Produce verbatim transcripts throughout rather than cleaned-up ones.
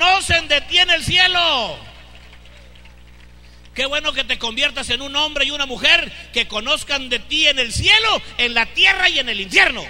conocen de ti en el cielo. Qué bueno que te conviertas en un hombre y una mujer que conozcan de ti en el cielo, en la tierra y en el infierno.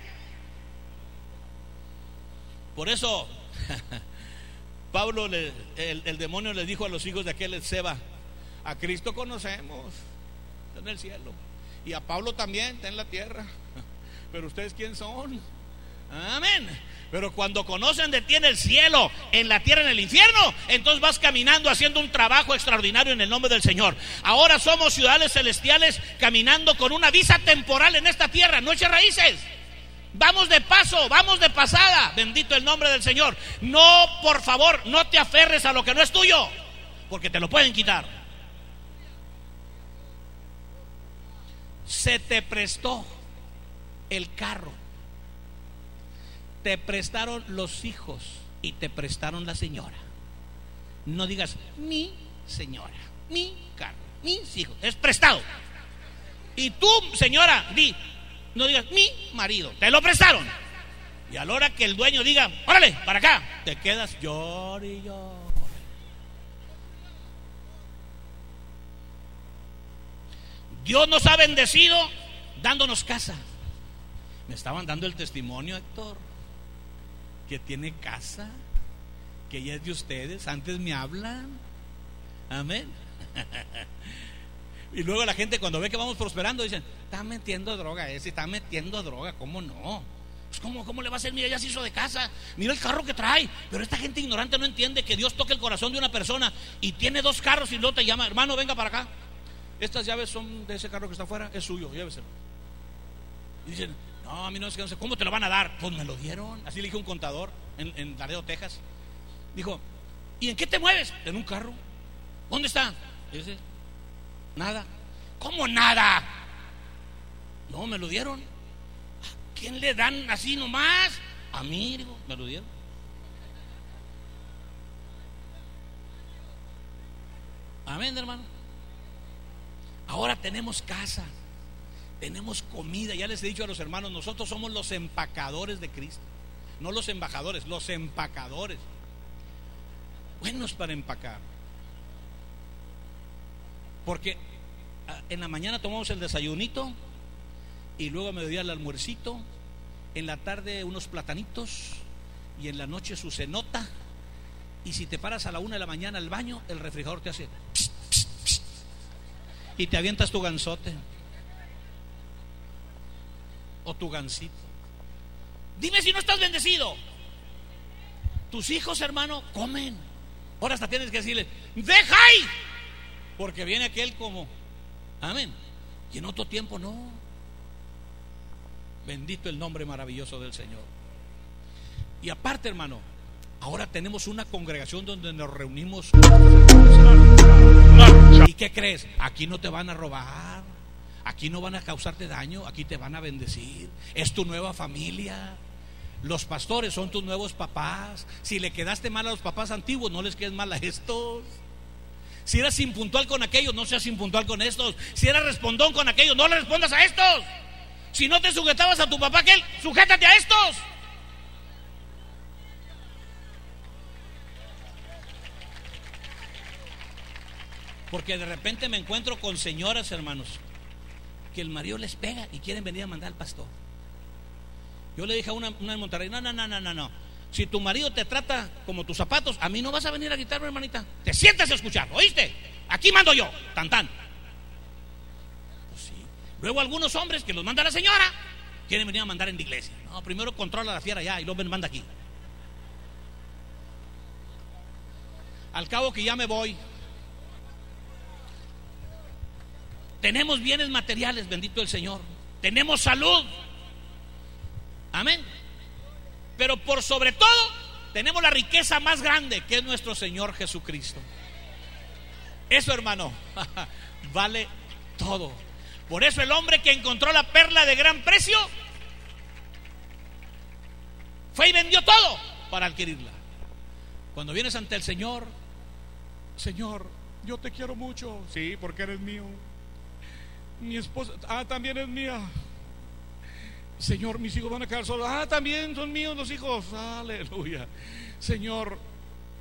Por eso Pablo, le, el, el demonio le dijo a los hijos de aquel Seba: a Cristo conocemos, está en el cielo, y a Pablo también está en la tierra, pero ustedes ¿quién son? Amén. Pero cuando conocen de ti en el cielo, en la tierra, en el infierno, entonces vas caminando haciendo un trabajo extraordinario en el nombre del Señor. Ahora somos ciudadanos celestiales caminando con una visa temporal en esta tierra, no eches raíces. Vamos de paso, vamos de pasada. Bendito el nombre del Señor. No, por favor, no te aferres a lo que no es tuyo, porque te lo pueden quitar. Se te prestó el carro, te prestaron los hijos y te prestaron la señora. No digas mi señora, mi carro, mis hijos, es prestado. Y tú, señora, di, no digas mi marido, te lo prestaron. Y a la hora que el dueño diga, órale, para acá, te quedas llor y llor. Dios nos ha bendecido dándonos casa. Me estaban dando el testimonio, Héctor, que tiene casa, que ella es de ustedes. Antes me hablan. Amén. Y luego la gente, cuando ve que vamos prosperando, dicen: está metiendo droga ese, está metiendo droga. ¿Cómo no? Pues ¿cómo, ¿Cómo le va a hacer? Mira, ya se hizo de casa, mira el carro que trae. Pero esta gente ignorante no entiende que Dios toca el corazón de una persona y tiene dos carros y luego te llama: hermano, venga para acá, estas llaves son de ese carro que está afuera, es suyo, lléveselo. Y dicen: no, a mí no es que no sé. ¿Cómo te lo van a dar? Pues me lo dieron. Así le dije a un contador en, en Laredo, Texas. Dijo: ¿y en qué te mueves? En un carro. ¿Dónde está? Y dice: nada. ¿Cómo nada? No, me lo dieron. ¿A quién le dan así nomás? A mí, digo, me lo dieron. Amén, hermano. Ahora tenemos casa, tenemos comida. Ya les he dicho a los hermanos, nosotros somos los empacadores de Cristo, no los embajadores, los empacadores. Buenos para empacar. Porque en la mañana tomamos el desayunito, y luego a mediodía el almuercito, en la tarde unos platanitos, y en la noche su cenota. Y si te paras a la una de la mañana al baño, el refrigerador te hace pss, pss, pss, y te avientas tu gansote o tu gansito. Dime si no estás bendecido. Tus hijos, hermano, comen. Ahora hasta tienes que decirles: deja ahí, porque viene aquel como, amén. Y en otro tiempo no. Bendito el nombre maravilloso del Señor. Y aparte, hermano, ahora tenemos una congregación donde nos reunimos. ¿Y qué crees? Aquí no te van a robar, aquí no van a causarte daño, aquí te van a bendecir. Es tu nueva familia. Los pastores son tus nuevos papás. Si le quedaste mal a los papás antiguos, no les quedes mal a estos. Si eras impuntual con aquellos, no seas impuntual con estos. Si eras respondón con aquellos, no le respondas a estos. Si no te sujetabas a tu papá aquel, sujétate a estos. Porque de repente me encuentro con señoras, hermanos, que el marido les pega y quieren venir a mandar al pastor. Yo le dije a una, una en Monterrey: no, no, no, no, no, no. Si tu marido te trata como tus zapatos, a mí no vas a venir a gritarme, hermanita. Te sientas a escuchar, ¿oíste? Aquí mando yo, tan tan. Pues sí. Luego algunos hombres que los manda la señora quieren venir a mandar en la iglesia. No, primero controla la fiera allá y luego me manda aquí. Al cabo que ya me voy. Tenemos bienes materiales, bendito el Señor. Tenemos salud. Amén. Pero por sobre todo tenemos la riqueza más grande, que es nuestro Señor Jesucristo. Eso, hermano, vale todo. Por eso el hombre que encontró la perla de gran precio fue y vendió todo para adquirirla. Cuando vienes ante el Señor: Señor, yo te quiero mucho. Sí, porque eres mío. Mi esposa, ah, también es mía. Señor, mis hijos van a quedar solos. Ah, también son míos los hijos. Aleluya. Señor,